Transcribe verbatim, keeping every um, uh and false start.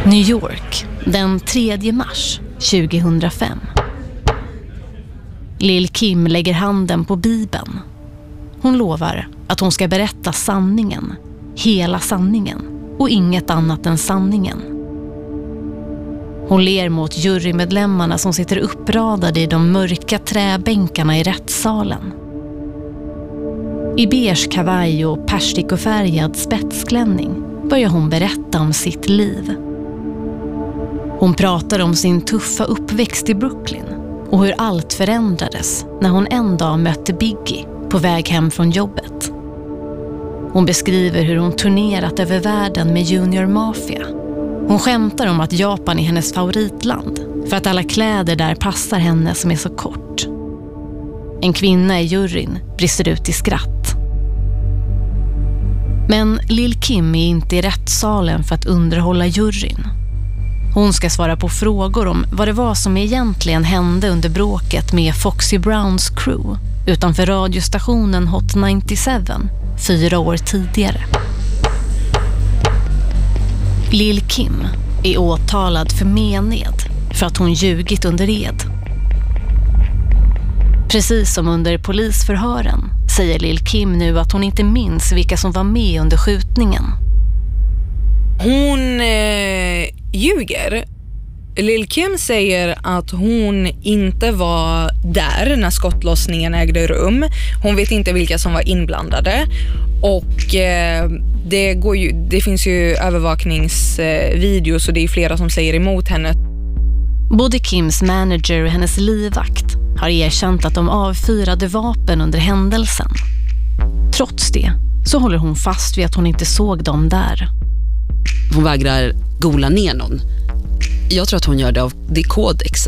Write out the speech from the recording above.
New York, den tredje mars tjugohundrafem. Lil Kim lägger handen på Bibeln. Hon lovar att hon ska berätta sanningen, hela sanningen och inget annat än sanningen. Hon ler mot jurymedlemmarna som sitter uppradade i de mörka träbänkarna i rättssalen. I beige kavaj och perstikofärgad spetsklänning börjar hon berätta om sitt liv. Hon pratar om sin tuffa uppväxt i Brooklyn och hur allt förändrades när hon en dag mötte Biggie på väg hem från jobbet. Hon beskriver hur hon turnerat över världen med Junior Mafia. Hon skämtar om att Japan är hennes favoritland för att alla kläder där passar henne som är så kort. En kvinna i juryn brister ut i skratt. Men Lil Kim är inte i rättssalen för att underhålla juryn. Hon ska svara på frågor om vad det var som egentligen hände under bråket med Foxy Browns crew utanför radiostationen Hot nittiosju fyra år tidigare. Lil Kim är åtalad för mened för att hon ljugit under ed. Precis som under polisförhören säger Lil Kim nu att hon inte minns vilka som var med under skjutningen. Hon eh, ljuger. Lil Kim säger att hon inte var där när skottlossningen ägde rum. Hon vet inte vilka som var inblandade. Och eh, det, går ju, det finns ju övervakningsvideos och det är flera som säger emot henne. Både Kims manager och hennes livvakt har erkänt att de avfyrade vapen under händelsen. Trots det så håller hon fast vid att hon inte såg dem där. Hon vägrar gola ner någon. Jag tror att hon gör det av det kodex.